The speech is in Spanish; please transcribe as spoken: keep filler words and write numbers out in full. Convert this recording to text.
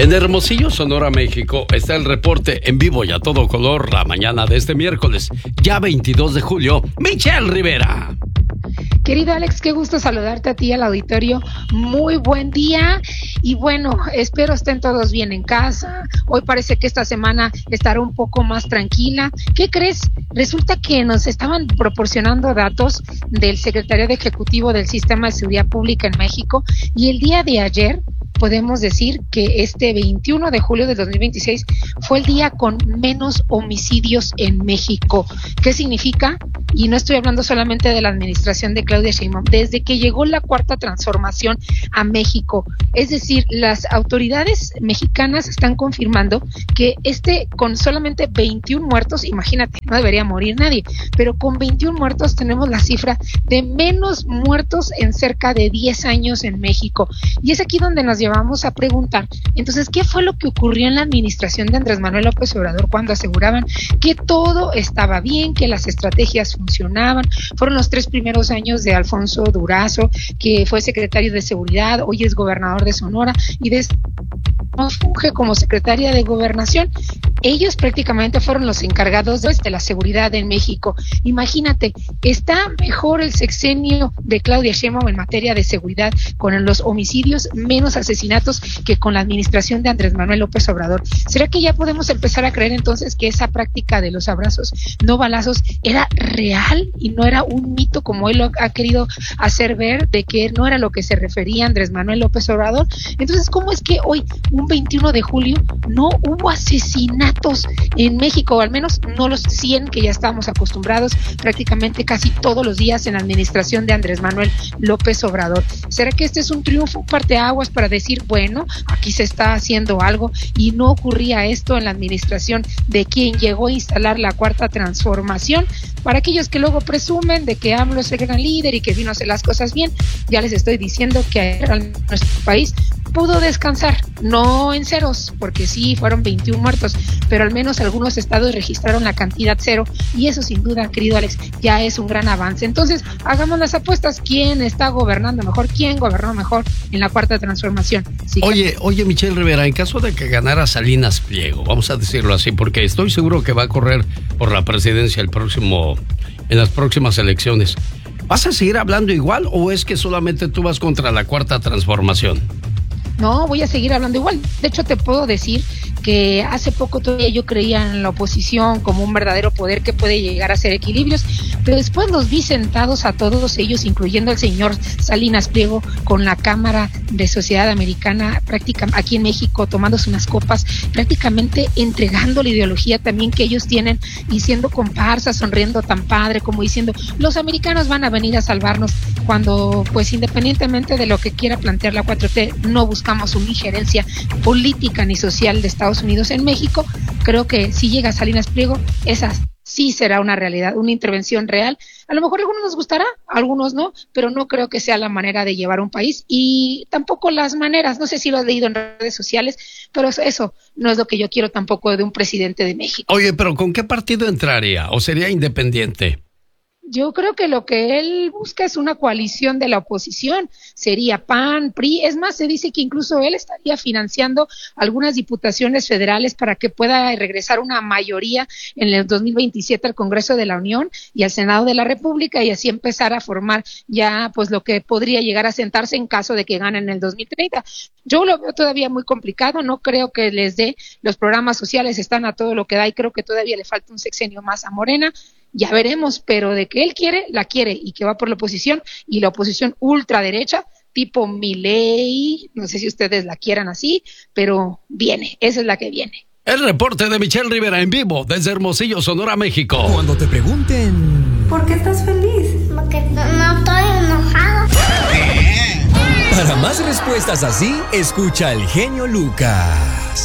En Hermosillo, Sonora, México, está el reporte en vivo y a todo color la mañana de este miércoles, ya veintidós de julio, Michelle Rivera. Querido Alex, qué gusto saludarte a ti, al auditorio. Muy buen día y bueno, espero estén todos bien en casa. Hoy parece que esta semana estará un poco más tranquila. ¿Qué crees? Resulta que nos estaban proporcionando datos del Secretariado Ejecutivo del Sistema de Seguridad Pública en México y el día de ayer podemos decir que este veintiuno de julio de dos mil veintiséis fue el día con menos homicidios en México. ¿Qué significa? Y no estoy hablando solamente de la administración de Claudia Sheinbaum, desde que llegó la Cuarta Transformación a México. Es decir, las autoridades mexicanas están confirmando que este, con solamente veintiún muertos, imagínate, no debería morir nadie, pero con veintiún muertos tenemos la cifra de menos muertos en cerca de diez años en México. Y es aquí donde nos llevamos a preguntar, entonces, ¿qué fue lo que ocurrió en la administración de Andrés Manuel López Obrador cuando aseguraban que todo estaba bien, que las estrategias funcionaban? Fueron los tres primeros años de Alfonso Durazo, que fue secretario de Seguridad, hoy es gobernador de Sonora y de funge como secretaria de Gobernación. Ellos prácticamente fueron los encargados de la seguridad en México. Imagínate, está mejor el sexenio de Claudia Sheinbaum en materia de seguridad con los homicidios, menos asesinatos que con la administración de Andrés Manuel López Obrador. ¿Será que ya podemos empezar a creer entonces que esa práctica de los abrazos no balazos era real y no era un mito como él lo ha querido hacer ver, de que no era lo que se refería Andrés Manuel López Obrador? Entonces, ¿cómo es que hoy, un veintiuno de julio, no hubo asesinatos en México, o al menos no los cien que ya estábamos acostumbrados prácticamente casi todos los días en la administración de Andrés Manuel López Obrador? ¿Será que este es un triunfo, un parteaguas para decir, bueno, aquí se está haciendo algo y no ocurría esto en la administración de quien llegó a instalar la Cuarta Transformación? Para aquellos que luego presumen de que AMLO es el gran líder y que vino a hacer las cosas bien, ya les estoy diciendo que nuestro país pudo descansar, no en ceros, porque sí fueron veintiún muertos, pero al menos algunos estados registraron la cantidad cero y eso sin duda, querido Alex, ya es un gran avance. Entonces, hagamos las apuestas, ¿quién está gobernando mejor? ¿Quién gobernó mejor en la Cuarta Transformación? Sí, oye, oye, Michelle Rivera, en caso de que ganara Salinas Pliego, vamos a decirlo así, porque estoy seguro que va a correr por la presidencia el próximo, en las próximas elecciones, ¿vas a seguir hablando igual o es que solamente tú vas contra la Cuarta Transformación? No, voy a seguir hablando igual. De hecho, te puedo decir que hace poco todavía yo creía en la oposición como un verdadero poder que puede llegar a hacer equilibrios, pero después los vi sentados a todos ellos, incluyendo al señor Salinas Pliego, con la Cámara de Sociedad Americana prácticamente aquí en México, tomándose unas copas, prácticamente entregando la ideología también que ellos tienen y siendo comparsas, sonriendo tan padre como diciendo, los americanos van a venir a salvarnos, cuando pues independientemente de lo que quiera plantear la cuatro T, no buscamos una injerencia política ni social de Estados Unidos en México. Creo que si llega Salinas Pliego, esa sí será una realidad, una intervención real. A lo mejor a algunos nos gustará, a algunos no, pero no creo que sea la manera de llevar un país y tampoco las maneras, no sé si lo has leído en redes sociales, pero eso no es lo que yo quiero tampoco de un presidente de México. Oye, pero ¿con qué partido entraría? ¿O sería independiente? Yo creo que lo que él busca es una coalición de la oposición, sería P A N, P R I, es más, se dice que incluso él estaría financiando algunas diputaciones federales para que pueda regresar una mayoría en el dos mil veintisiete al Congreso de la Unión y al Senado de la República y así empezar a formar ya pues lo que podría llegar a sentarse en caso de que gane en el dos mil treinta. Yo lo veo todavía muy complicado, no creo que les dé, los programas sociales están a todo lo que da y creo que todavía le falta un sexenio más a Morena. Ya veremos, pero de que él quiere, la quiere y que va por la oposición y la oposición ultraderecha, tipo Milei, no sé si ustedes la quieran así, pero viene, esa es la que viene. El reporte de Michelle Rivera en vivo desde Hermosillo, Sonora, México. Cuando te pregunten ¿por qué estás feliz? Porque no, no estoy enojado. Para más respuestas así, escucha al genio Lucas.